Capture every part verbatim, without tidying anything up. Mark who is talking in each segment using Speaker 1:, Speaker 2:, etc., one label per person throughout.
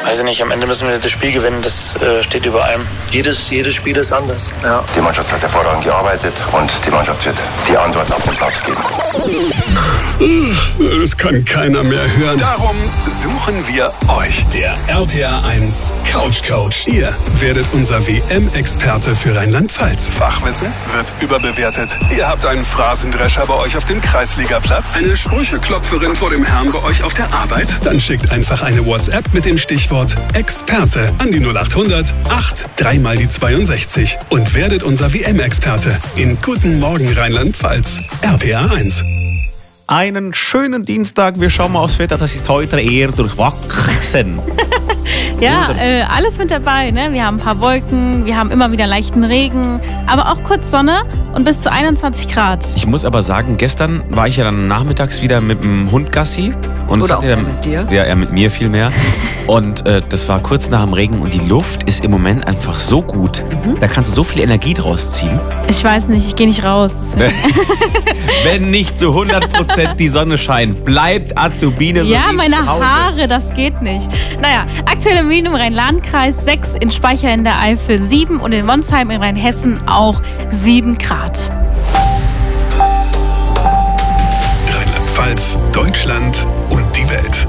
Speaker 1: Weiß ich nicht, am Ende müssen wir das Spiel gewinnen, das äh, steht über allem.
Speaker 2: Jedes, jedes Spiel ist anders. Ja.
Speaker 3: Die Mannschaft hat hervorragend gearbeitet und die Mannschaft wird die Antwort auf den Platz geben.
Speaker 4: Das kann keiner mehr hören.
Speaker 5: Darum suchen wir euch.
Speaker 4: Der R P R eins Couch Coach. Ihr werdet unser W M-Experte für Rheinland-Pfalz.
Speaker 5: Fachwissen wird überbewertet. Ihr habt einen Phrasendrescher bei euch auf dem Kreisligaplatz.
Speaker 4: Eine Sprücheklopferin vor dem Herrn bei euch auf der Arbeit? Dann schickt einfach eine WhatsApp mit dem Stichwort Experte an die null achthundert acht drei mal die zweiundsechzig und werdet unser W M-Experte in Guten Morgen Rheinland-Pfalz. R P R eins.
Speaker 6: Einen schönen Dienstag. Wir schauen mal aufs Wetter. Das ist heute eher durchwachsen.
Speaker 7: Ja, äh, alles mit dabei. Ne? Wir haben ein paar Wolken, wir haben immer wieder leichten Regen, aber auch kurz Sonne und bis zu einundzwanzig Grad.
Speaker 6: Ich muss aber sagen, gestern war ich ja dann nachmittags wieder mit dem Hund Gassi. Und
Speaker 8: Oder auch
Speaker 6: dann,
Speaker 8: mit dir?
Speaker 6: Ja, er mit mir viel mehr. Und äh, das war kurz nach dem Regen und die Luft ist im Moment einfach so gut. Mhm. Da kannst du so viel Energie draus ziehen.
Speaker 7: Ich weiß nicht, ich gehe nicht raus.
Speaker 6: Wenn nicht zu hundert Prozent die Sonne scheint, bleibt Azubine so
Speaker 7: Ja,
Speaker 6: wie
Speaker 7: meine
Speaker 6: zu Hause.
Speaker 7: Haare, das geht nicht. Naja, aktuelle Minimum im Rhein-Lahn-Kreis sechs, in Speicher in der Eifel sieben und in Wonsheim in Rheinhessen auch sieben Grad.
Speaker 4: Rheinland-Pfalz, Deutschland und die Welt.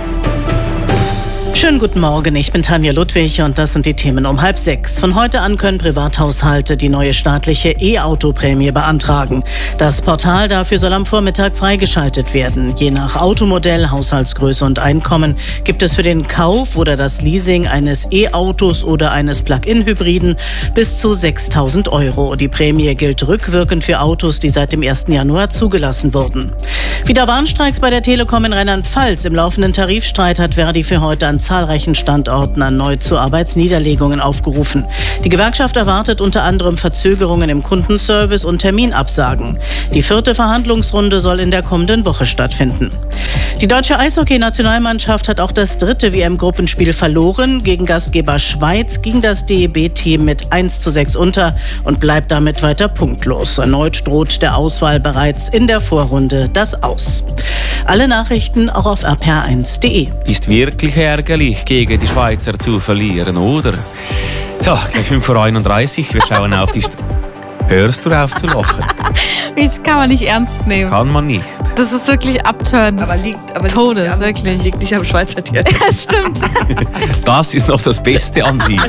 Speaker 8: Schönen guten Morgen, ich bin Tanja Ludwig und das sind die Themen um halb sechs. Von heute an können Privathaushalte die neue staatliche E-Auto-Prämie beantragen. Das Portal dafür soll am Vormittag freigeschaltet werden. Je nach Automodell, Haushaltsgröße und Einkommen gibt es für den Kauf oder das Leasing eines E-Autos oder eines Plug-in-Hybriden bis zu sechstausend Euro. Die Prämie gilt rückwirkend für Autos, die seit dem ersten Januar zugelassen wurden. Wieder Warnstreiks bei der Telekom in Rheinland-Pfalz. Im laufenden Tarifstreit hat Verdi für heute an zahlreichen Standorten erneut zu Arbeitsniederlegungen aufgerufen. Die Gewerkschaft erwartet unter anderem Verzögerungen im Kundenservice und Terminabsagen. Die vierte Verhandlungsrunde soll in der kommenden Woche stattfinden. Die deutsche Eishockey-Nationalmannschaft hat auch das dritte W M-Gruppenspiel verloren. Gegen Gastgeber Schweiz ging das D E B-Team mit eins zu sechs unter und bleibt damit weiter punktlos. Erneut droht der Auswahl bereits in der Vorrunde das Aus. Alle Nachrichten auch auf r p r eins punkt d e.
Speaker 6: Ist wirklich ärgerlich, gegen die Schweizer zu verlieren, oder? So, gleich fünf Uhr einunddreißig. Wir schauen auf die... St- Hörst du auf zu lachen?
Speaker 7: Das kann man nicht ernst nehmen.
Speaker 6: Kann man nicht.
Speaker 7: Das ist wirklich abturnt.
Speaker 8: Aber liegt, aber
Speaker 7: Todes,
Speaker 8: liegt, nicht am,
Speaker 7: wirklich.
Speaker 8: liegt nicht am Schweizer Dialekt.
Speaker 7: Ja, stimmt.
Speaker 6: Das ist noch das Beste an dir.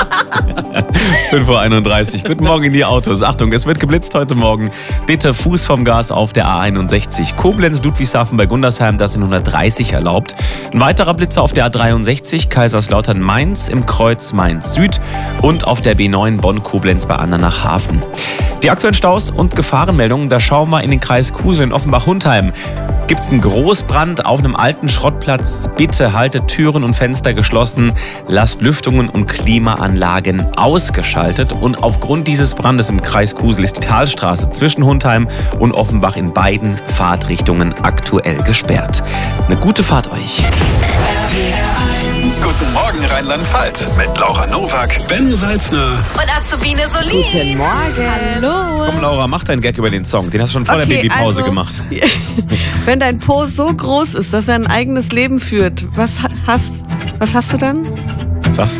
Speaker 6: fünf Uhr einunddreißig. Guten Morgen in die Autos. Achtung, es wird geblitzt heute Morgen. Bitte Fuß vom Gas auf der A einundsechzig. Koblenz, Ludwigshafen bei Gundersheim, das sind hundertdreißig erlaubt. Ein weiterer Blitzer auf der A dreiundsechzig, Kaiserslautern Mainz im Kreuz Mainz Süd und auf der B neun Bonn-Koblenz bei Andernach-Hafen. Die aktuellen Staus und Gefahrenmeldungen, da schauen wir in den Kreis Kusel in Offenbach-Hundheim. Gibt es einen Großbrand auf einem alten Schrottplatz? Bitte haltet Türen und Fenster geschlossen, lasst Lüftungen und Klimaanlagen ausgeschaltet. Und aufgrund dieses Brandes im Kreis Kusel ist die Talstraße zwischen Hundheim und Offenbach in beiden Fahrtrichtungen aktuell gesperrt. Eine gute Fahrt euch.
Speaker 5: Guten Morgen Rheinland-Pfalz mit Laura Nowak,
Speaker 4: Ben Salzner
Speaker 7: Und Azubine Solin.
Speaker 8: Guten Morgen.
Speaker 7: Hallo.
Speaker 6: Komm Laura, mach deinen Gag über den Song. Den hast du schon vor
Speaker 9: Okay,
Speaker 6: der Babypause
Speaker 9: also-
Speaker 6: gemacht.
Speaker 9: Wenn dein Po so groß ist, dass er ein eigenes Leben führt, was ha- hast, was hast du dann?
Speaker 6: Sag's.